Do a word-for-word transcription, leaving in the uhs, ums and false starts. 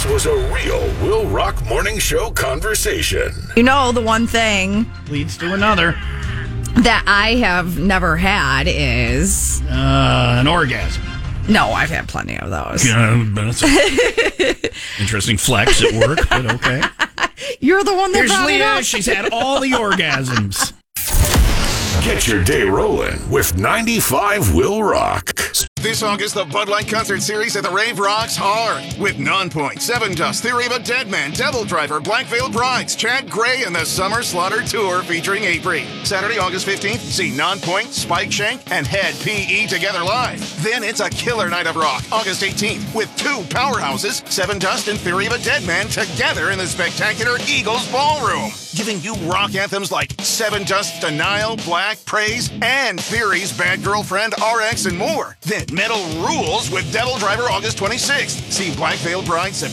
This was a real Will Rock Morning Show conversation. You know, the one thing leads to another that I have never had is uh, an orgasm. No, I've had plenty of those. Yeah, that's an interesting flex at work, but okay. You're the one that Here's brought it Leah. up. She's had all the orgasms. Get your day rolling with ninety-five Will Rock. This August, the Bud Light Concert Series at the Rave rocks hard. With Nonpoint, Seven Dust, Theory of a Deadman, Devil Driver, Black Veil Brides, Chad Gray, and the Summer Slaughter Tour featuring April. Saturday, August fifteenth, see Nonpoint, Spike Shank, and Head P E together live. Then it's a killer night of rock, August eighteenth, with two powerhouses, Seven Dust and Theory of a Deadman, together in the spectacular Eagles Ballroom. Giving you rock anthems like Seven Dust, Denial, Black, Praise, and Theory's Bad Girlfriend, R X, and more. Then Metal rules with Devil Driver August twenty-sixth. See Black Veil Bride